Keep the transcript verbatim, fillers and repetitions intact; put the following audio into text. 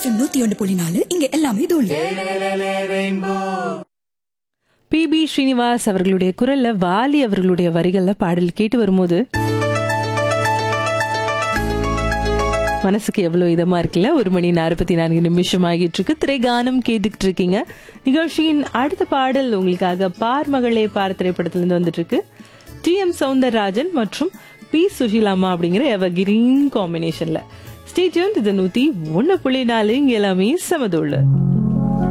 FM நூத்தி ஒன்று புள்ளி நாலு இங்க எல்லாமே தோல். பி பி ஸ்ரீனிவாஸ் அவர்களுடைய குரல்ல வாலி அவர்களுடைய வரிகள்ல பாடல் கேட்டு வரும்போது மனசுக்கு எவ்வளவு இதமா இருக்குல்ல. ஒரு மணி நாற்பத்தி நான்கு நிமிஷம் ஆகிட்டு இருக்கு. திரைகானம் கேட்டுக்கிட்டு இருக்கீங்க. நிகழ்ச்சியின் அடுத்த பாடல் உங்களுக்காக பார் மகளே பார் திரைப்படத்திலிருந்து வந்துட்டு இருக்கு. டி எம் சவுந்தரராஜன் மற்றும் பி சுஷிலாமா அப்படிங்கிற எவர்கிரீன் காம்பினேஷன்ல. Stay tuned. இது நூத்தி ஒன்னு புள்ளி நாலு இங்க எல்லாமே சமதோள்ள.